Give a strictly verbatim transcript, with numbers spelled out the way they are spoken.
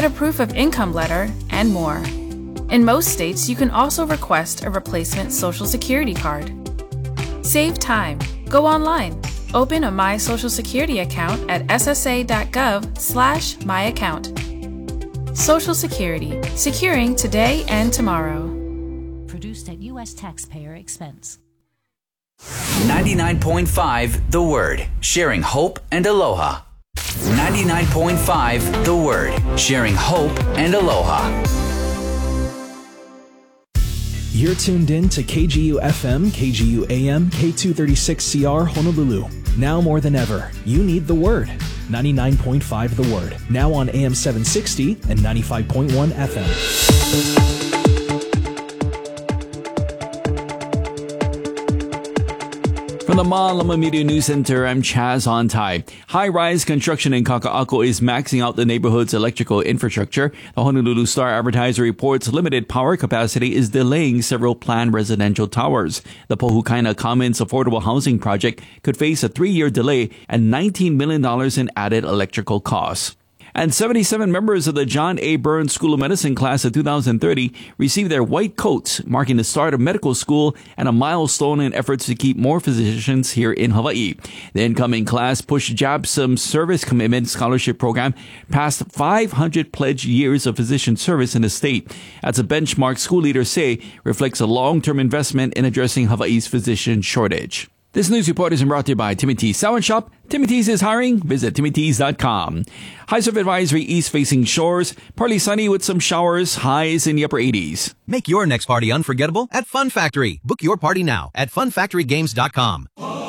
get a proof of income letter, and more. In most states, you can also request a replacement Social Security card. Save time. Go online. Open a My Social Security account at s s a dot gov slash my account. Social Security, securing today and tomorrow. Produced at U S taxpayer expense. ninety-nine point five The Word, sharing hope and aloha. ninety-nine point five The Word, sharing hope and aloha. You're tuned in to K G U F M, K G U A M, K two thirty-six C R Honolulu. Now more than ever, you need The Word. ninety-nine point five The Word. Now on A M seven sixty and ninety-five point one F M. From the Malama Media News Center, I'm Chaz Ontai. High-rise construction in Kaka'ako is maxing out the neighborhood's electrical infrastructure. The Honolulu Star Advertiser reports limited power capacity is delaying several planned residential towers. The Pohukaina Commons affordable housing project could face a three-year delay and nineteen million dollars in added electrical costs. And seventy-seven members of the John A. Burns School of Medicine class of two thousand thirty received their white coats, marking the start of medical school and a milestone in efforts to keep more physicians here in Hawaii. The incoming class pushed JABSOM's Service Commitment Scholarship Program past five hundred pledged years of physician service in the state. As a benchmark, school leaders say reflects a long-term investment in addressing Hawaii's physician shortage. This news report is brought to you by Timothy's Sour Shop. Timothy's is hiring. Visit timothy's dot com. High surf advisory east facing shores. Partly sunny with some showers. Highs in the upper eighties. Make your next party unforgettable at Fun Factory. Book your party now at fun factory games dot com.